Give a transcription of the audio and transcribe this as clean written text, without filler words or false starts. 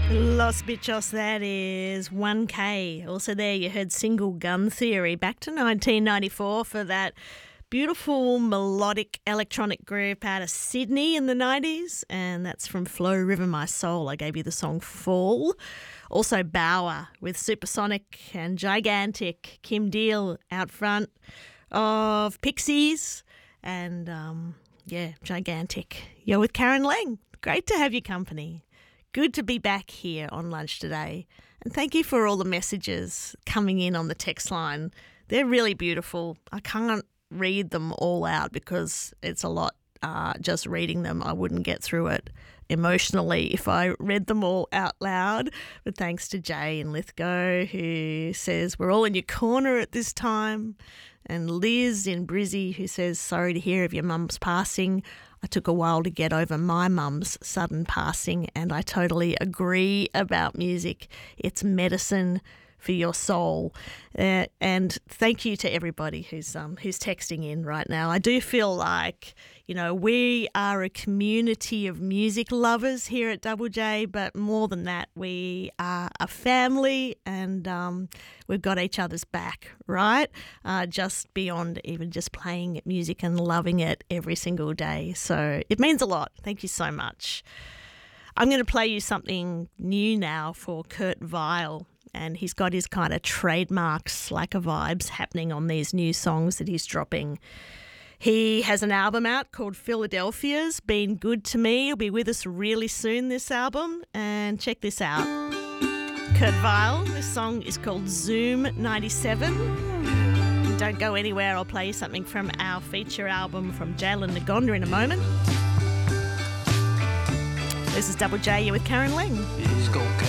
Los Bichos, that is 1K. Also there you heard Single Gun Theory, back to 1994 for that beautiful melodic electronic group out of Sydney in the 90s, and that's from Flow River My Soul. I gave you the song Fall. Also Bauer with Supersonic and Gigantic. Kim Deal out front of Pixies and, Gigantic. You're with Karen Lang. Great to have your company. Good to be back here on Lunch today. And thank you for all the messages coming in on the text line. They're really beautiful. I can't read them all out because it's a lot just reading them. I wouldn't get through it emotionally if I read them all out loud. But thanks to Jay in Lithgow who says, we're all in your corner at this time. And Liz in Brizzy who says, sorry to hear of your mum's passing. I took a while to get over my mum's sudden passing, and I totally agree about music. It's medicine for your soul. And thank you to everybody who's texting in right now. I do feel like, we are a community of music lovers here at Double J, but more than that, we are a family and we've got each other's back, right? Just beyond even just playing music and loving it every single day. So it means a lot. Thank you so much. I'm going to play you something new now for Kurt Vile. And he's got his kind of trademark slacker vibes happening on these new songs that he's dropping. He has an album out called Philadelphia's Been Good to Me. He'll be with us really soon, this album. And check this out. Kurt Vile, this song is called Zoom 97. Don't go anywhere, I'll play you something from our feature album from Jail and Nagonda in a moment. This is Double J, you're with Karen Lang.